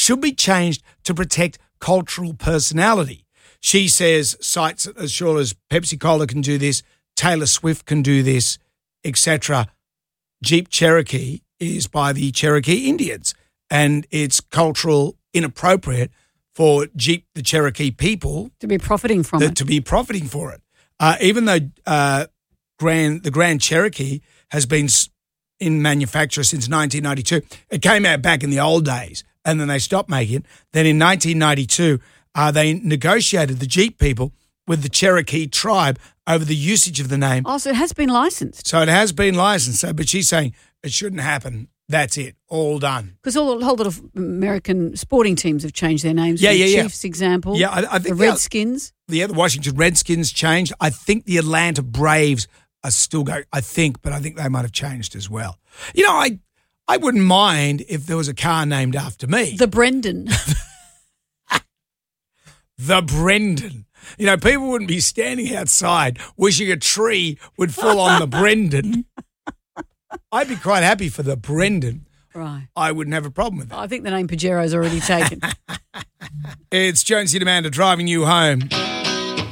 should be changed to protect cultural personality. She says sites as sure as Pepsi-Cola can do this, Taylor Swift can do this, etc. Jeep Cherokee is by the Cherokee Indians, and it's cultural inappropriate for Jeep, the Cherokee people, to be profiting from it. To be profiting for it. Even though the Grand Cherokee has been in manufacture since 1992. It came out back in the old days, and then they stopped making it. Then in 1992, they negotiated, the Jeep people, with the Cherokee tribe over the usage of the name. Oh, so it has been licensed. So it has been licensed, but she's saying it shouldn't happen. That's it, all done. Because a whole lot of American sporting teams have changed their names. Yeah. Chiefs example. Yeah, I think the Redskins. The Washington Redskins changed. I think the Atlanta Braves are still going, but I think they might have changed as well. You know, I wouldn't mind if there was a car named after me. The Brendan. The Brendan. You know, people wouldn't be standing outside wishing a tree would fall on the Brendan. I'd be quite happy for the Brendan. Right. I wouldn't have a problem with that. I think the name Pajero's already taken. It's Jonesy and Amanda driving you home.